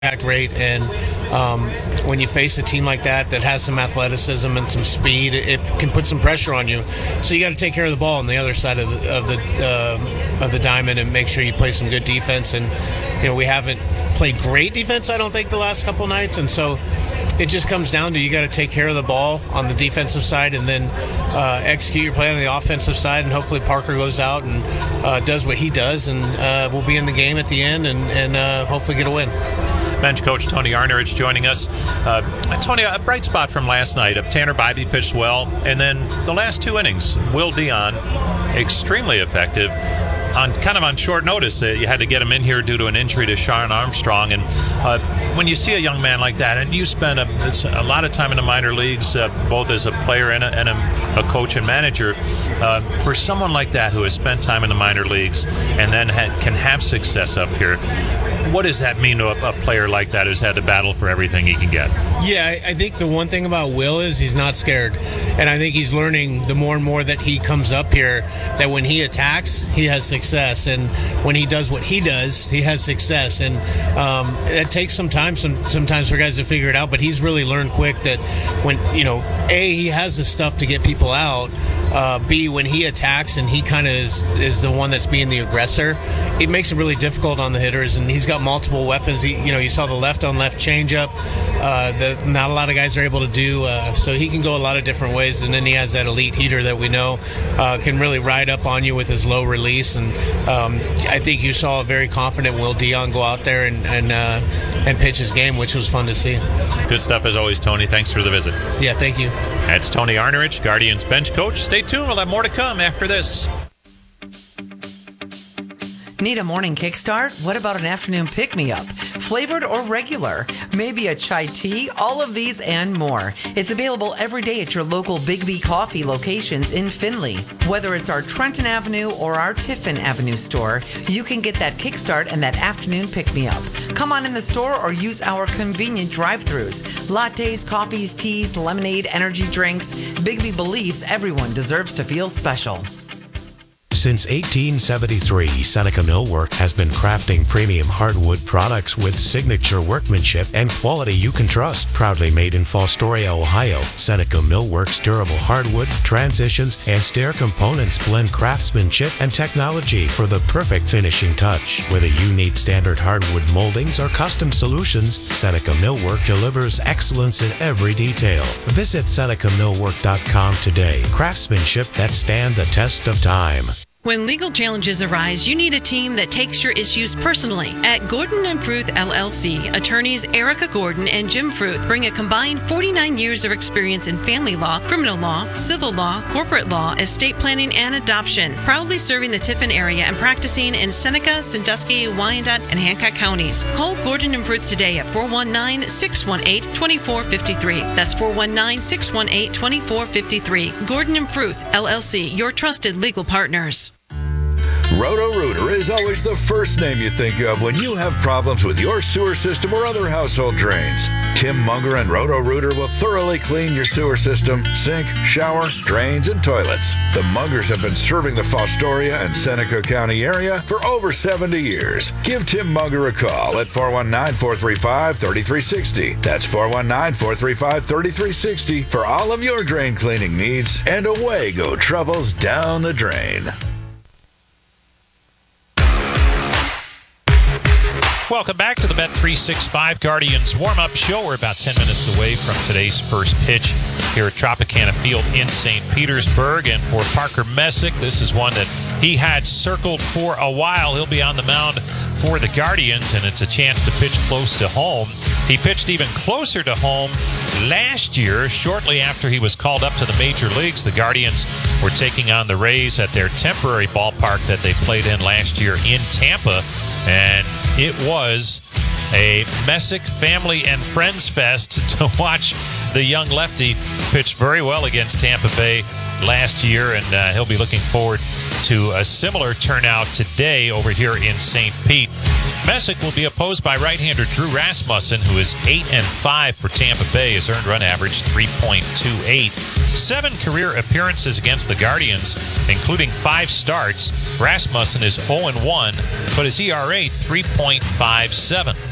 contact rate, and when you face a team like that has some athleticism and some speed, it can put some pressure on you. So you got to take care of the ball on the other side of the diamond and make sure you play some good defense. And we haven't played great defense, I don't think, the last couple nights, and so it just comes down to you got to take care of the ball on the defensive side and then execute your play on the offensive side, and hopefully Parker goes out and does what he does, and we'll be in the game at the end and hopefully get a win. Bench coach Tony Arnerich joining us. Tony, a bright spot from last night. Tanner Bybee pitched well, and then the last 2 innings, Will Dion, extremely effective. On short notice, you had to get him in here due to an injury to Shawn Armstrong. And when you see a young man like that, and you spend a lot of time in the minor leagues, both as a player and a coach and manager, for someone like that who has spent time in the minor leagues and then can have success up here, what does that mean to a player like that who's had to battle for everything he can get? Yeah, I think the one thing about Will is he's not scared. And I think he's learning the more and more that he comes up here that when he attacks, he has success. And when he does what he does, he has success. And it takes some time sometimes for guys to figure it out. But he's really learned quick that when, A, he has the stuff to get people out. B, when he attacks and he kind of is the one that's being the aggressor, it makes it really difficult on the hitters, and he's got multiple weapons. You saw the left-on-left changeup that not a lot of guys are able to do, so he can go a lot of different ways, and then he has that elite heater that we know can really ride up on you with his low release, and I think you saw a very confident Will Dion go out there and pitch his game, which was fun to see. Good stuff as always, Tony. Thanks for the visit. Yeah, thank you. That's Tony Arnerich, Guardians bench coach. Stay tuned. We'll have more to come after this. Need a morning kickstart? What about an afternoon pick-me-up? Flavored or regular? Maybe a chai tea? All of these and more. It's available every day at your local Big B Coffee locations in Findlay. Whether it's our Trenton Avenue or our Tiffin Avenue store, you can get that kickstart and that afternoon pick-me-up. Come on in the store or use our convenient drive-thrus. Lattes, coffees, teas, lemonade, energy drinks. Big B believes everyone deserves to feel special. Since 1873, Seneca Millwork has been crafting premium hardwood products with signature workmanship and quality you can trust. Proudly made in Fostoria, Ohio, Seneca Millwork's durable hardwood, transitions, and stair components blend craftsmanship and technology for the perfect finishing touch. Whether you need standard hardwood moldings or custom solutions, Seneca Millwork delivers excellence in every detail. Visit SenecaMillwork.com today. Craftsmanship that stand the test of time. When legal challenges arise, you need a team that takes your issues personally. At Gordon & Fruth LLC, attorneys Erica Gordon and Jim Fruth bring a combined 49 years of experience in family law, criminal law, civil law, corporate law, estate planning, and adoption. Proudly serving the Tiffin area and practicing in Seneca, Sandusky, Wyandotte, and Hancock counties. Call Gordon & Fruth today at 419-618-2453. That's 419-618-2453. Gordon & Fruth LLC, your trusted legal partners. Roto-Rooter is always the first name you think of when you have problems with your sewer system or other household drains. Tim Munger and Roto-Rooter will thoroughly clean your sewer system, sink, shower, drains, and toilets. The Mungers have been serving the Fostoria and Seneca County area for over 70 years. Give Tim Munger a call at 419-435-3360. That's 419-435-3360 for all of your drain cleaning needs, and away go troubles down the drain. Welcome back to the Bet365 Guardians warm-up show. We're about 10 minutes away from today's first pitch here at Tropicana Field in St. Petersburg. And for Parker Messick, this is one that he had circled for a while. He'll be on the mound for the Guardians, and it's a chance to pitch close to home. He pitched even closer to home last year, shortly after he was called up to the major leagues. The Guardians were taking on the Rays at their temporary ballpark that they played in last year in Tampa, and it was a Messick family and friends fest to watch the young lefty pitch very well against Tampa Bay last year, and he'll be looking forward to a similar turnout today over here in St. Pete. Messick will be opposed by right-hander Drew Rasmussen, who is 8-5 for Tampa Bay. His earned run average 3.28. 7 career appearances against the Guardians, including 5 starts. Rasmussen is 0-1, but his ERA 3.57.